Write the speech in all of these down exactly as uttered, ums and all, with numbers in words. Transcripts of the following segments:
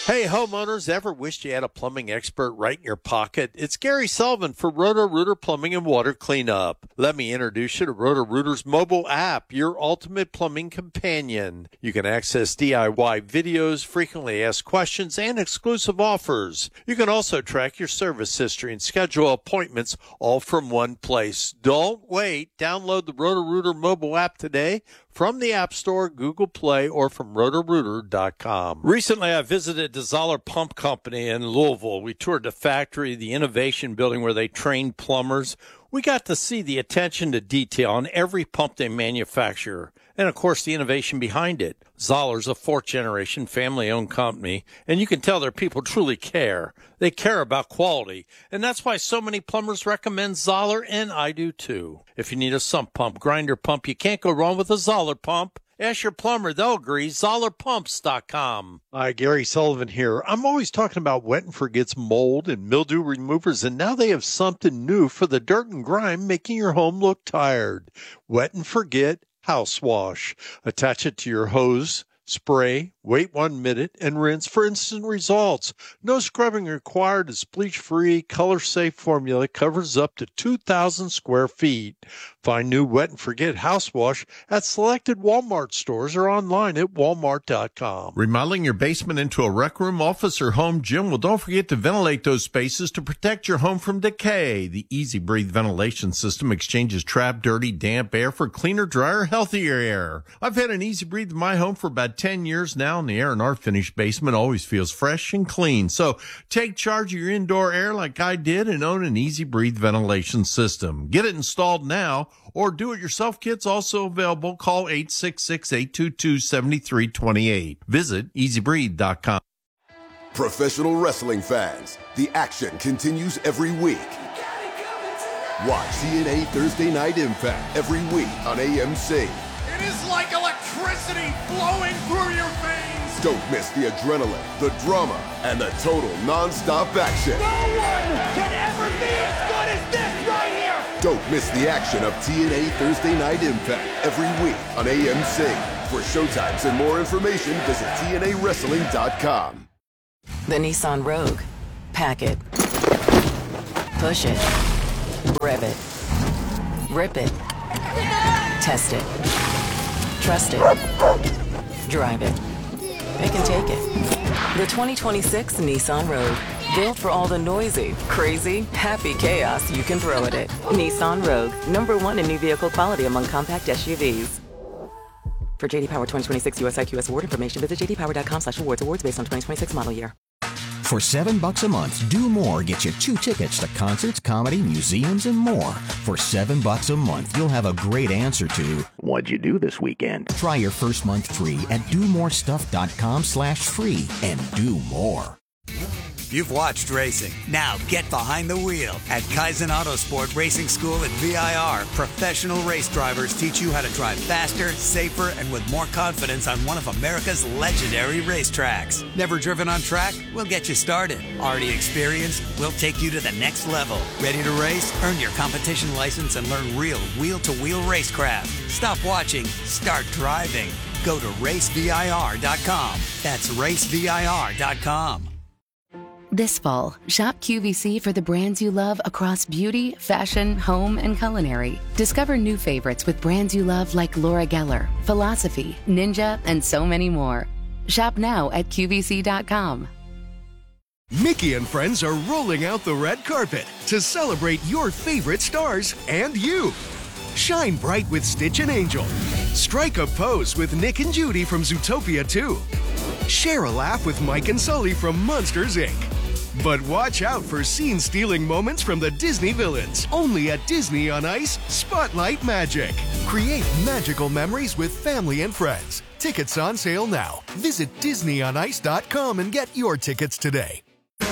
Hey, homeowners, ever wished you had a plumbing expert right in your pocket? It's Gary Sullivan for Roto-Rooter Plumbing and Water Cleanup. Let me introduce you to Roto-Rooter's mobile app, your ultimate plumbing companion. You can access D I Y videos, frequently asked questions, and exclusive offers. You can also track your service history and schedule appointments all from one place. Don't wait. Download the Roto-Rooter mobile app today from the App Store, Google Play, or from roto rooter dot com. Recently, I visited the Zoller Pump Company in Louisville. We toured the factory, the innovation building where they train plumbers. We got to see the attention to detail on every pump they manufacture, and, of course, the innovation behind it. Zoller's a fourth-generation family-owned company, and you can tell their people truly care. They care about quality, and that's why so many plumbers recommend Zoller, and I do too. If you need a sump pump, grinder pump, you can't go wrong with a Zoller pump. Ask your plumber, they'll agree. Zoller Pumps dot com. Hi, Gary Sullivan here. I'm always talking about Wet and Forget's mold and mildew removers, and now they have something new for the dirt and grime, making your home look tired. Wet and Forget House Wash. Attach it to your hose, spray, wait one minute, and rinse for instant results. No scrubbing required. This bleach-free, color-safe formula covers up to two thousand square feet. Find new Wet and Forget House Wash at selected Walmart stores or online at walmart dot com. Remodeling your basement into a rec room, office, or home gym? Well, don't forget to ventilate those spaces to protect your home from decay. The Easy Breathe ventilation system exchanges trapped, dirty, damp air for cleaner, drier, healthier air. I've had an Easy Breathe in my home for about ten years now, and the air in our finished basement always feels fresh and clean. So take charge of your indoor air like I did and own an Easy Breathe ventilation system. Get it installed now, or do-it-yourself kits also available. Call eight six six, eight two two, seven three two eight. Visit easy breathe dot com. Professional wrestling fans, the action continues every week. Watch T N A Thursday Night Impact every week on A M C. It is like electricity flowing through your veins. Don't miss the adrenaline, the drama, and the total non-stop action. No one can ever be as good as this right here. Don't miss the action of T N A Thursday Night Impact every week on A M C. For showtimes and more information, visit T N A wrestling dot com. The Nissan Rogue. Pack it. Push it. Rev it. Rip it. Test it. Trust it. Drive it. Pick and take it. The twenty twenty-six Nissan Rogue. Built for all the noisy, crazy, happy chaos you can throw at it. Nissan Rogue. Number one in new vehicle quality among compact S U Vs. For J D Power twenty twenty-six U S I Q S award information, visit j d power dot com slash awards. Awards based on twenty twenty-six model year. For seven bucks a month, Do More gets you two tickets to concerts, comedy, museums, and more. For seven bucks a month, you'll have a great answer to what'd you do this weekend? Try your first month free at do more stuff dot com slash free and do more. You've watched racing. Now get behind the wheel. At Kaizen Autosport Racing School at V I R, professional race drivers teach you how to drive faster, safer, and with more confidence on one of America's legendary racetracks. Never driven on track? We'll get you started. Already experienced? We'll take you to the next level. Ready to race? Earn your competition license and learn real wheel-to-wheel racecraft. Stop watching. Start driving. Go to race V I R dot com. That's race V I R dot com. This fall, shop Q V C for the brands you love across beauty, fashion, home, and culinary. Discover new favorites with brands you love like Laura Geller, Philosophy, Ninja, and so many more. Shop now at Q V C dot com. Mickey and friends are rolling out the red carpet to celebrate your favorite stars and you. Shine bright with Stitch and Angel. Strike a pose with Nick and Judy from Zootopia two. Share a laugh with Mike and Sully from Monsters, Incorporated. But watch out for scene-stealing moments from the Disney villains. Only at Disney on Ice Spotlight Magic. Create magical memories with family and friends. Tickets on sale now. Visit disney on ice dot com and get your tickets today. All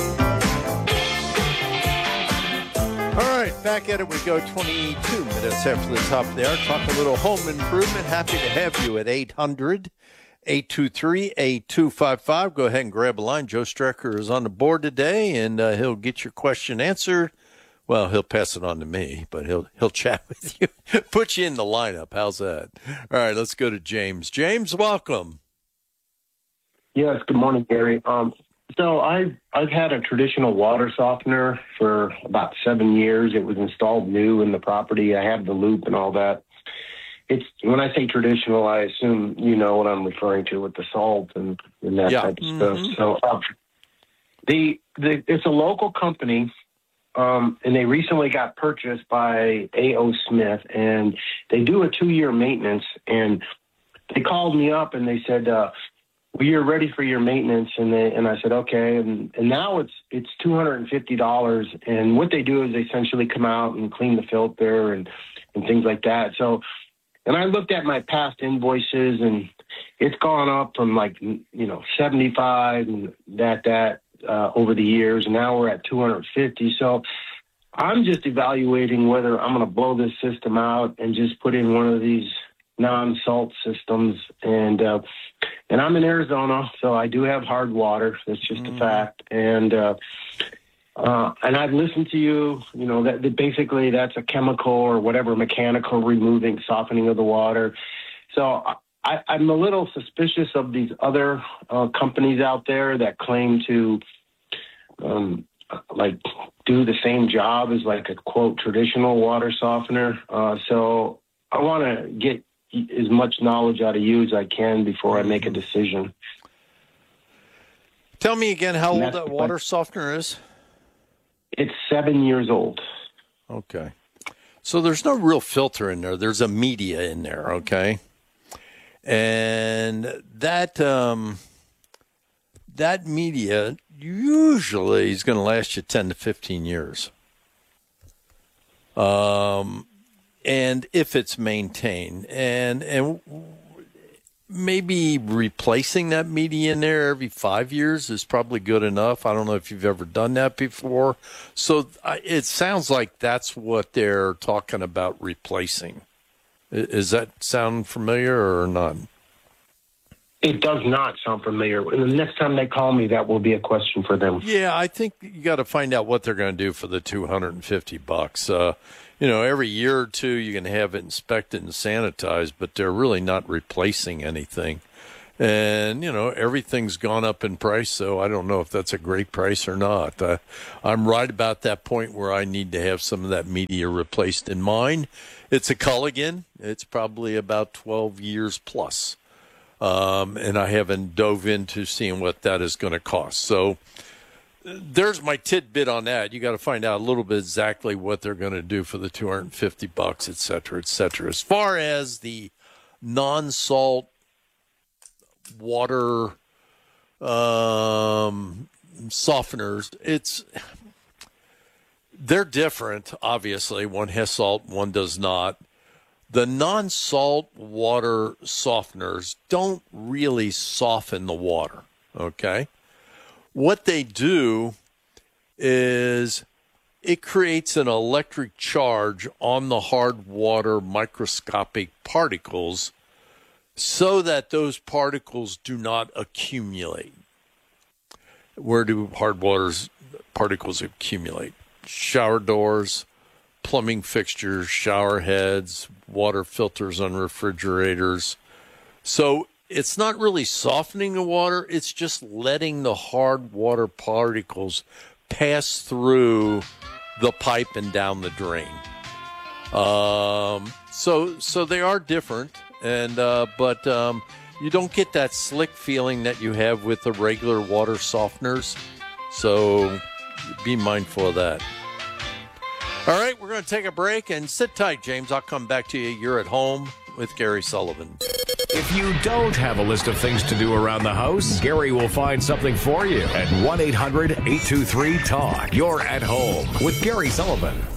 right, back at it we go, twenty-two minutes after the top of the hour. Talk a little home improvement. Happy to have you at eight hundred, eight two three, eight two five five. Go ahead and grab a line. Joe Strecker is on the board today, and uh, he'll get your question answered. Well, he'll pass it on to me, but he'll he'll chat with you, put you in the lineup. How's that? All right, let's go to James. James, welcome. Yes, good morning, Gary. Um, so I've, I've had a traditional water softener for about seven years. It was installed new in the property. I have the loop and all that. It's when I say traditional, I assume you know what I'm referring to with the salt and, and that yeah. type of mm-hmm. stuff. So uh, the, the it's a local company, um, and they recently got purchased by A O Smith, and they do a two-year maintenance. And they called me up and they said, uh, well, you're ready for your maintenance. And they, and I said, okay. And, and now it's, it's two hundred fifty dollars. And what they do is they essentially come out and clean the filter and, and things like that. So, and I looked at my past invoices and it's gone up from like, you know, seventy-five and that, that, uh, over the years. And now we're at two hundred fifty. So I'm just evaluating whether I'm going to blow this system out and just put in one of these non-salt systems. And, uh, and I'm in Arizona, so I do have hard water. That's just mm. a fact. And, uh, uh, and I've listened to you, you know, that, that basically that's a chemical or whatever, mechanical removing, softening of the water. So I, I'm a little suspicious of these other uh, companies out there that claim to, um, like do the same job as like a quote traditional water softener. Uh, so I want to get as much knowledge out of you as I can before I make a decision. Tell me again how old that water softener is. It's seven years old. Okay. So there's no real filter in there. There's a media in there, okay? And that um, that media usually is going to last you ten to fifteen years. Um And if it's maintained, and and maybe replacing that media in there every five years is probably good enough. I don't know if you've ever done that before. So it sounds like that's what they're talking about replacing. Does that sound familiar or not? It does not sound familiar. And the next time they call me, that will be a question for them. Yeah, I think you got to find out what they're going to do for the two hundred fifty bucks. Uh, You know, every year or two you can have it inspected and sanitized, but they're really not replacing anything. And, you know, everything's gone up in price, so I don't know if that's a great price or not. Uh, I'm right about that point where I need to have some of that media replaced in mine. It's a Culligan. It's probably about twelve years plus. Um, and I haven't dove into seeing what that is going to cost. So there's my tidbit on that. You got to find out a little bit exactly what they're going to do for the two hundred fifty bucks, et cetera, et cetera. As far as the non-salt water um, softeners, it's they're different. Obviously, one has salt, one does not. The non-salt water softeners don't really soften the water. Okay. What they do is it creates an electric charge on the hard water microscopic particles so that those particles do not accumulate. Where do hard water's particles accumulate? Shower doors, plumbing fixtures, shower heads, water filters on refrigerators. So it's not really softening the water. It's just letting the hard water particles pass through the pipe and down the drain. Um, so, so they are different, and uh, but um, you don't get that slick feeling that you have with the regular water softeners. So, be mindful of that. All right, we're going to take a break and sit tight, James. I'll come back to you. You're at home with Gary Sullivan. If you don't have a list of things to do around the house, Gary will find something for you at one eight hundred eight two three talk. You're at home with Gary Sullivan.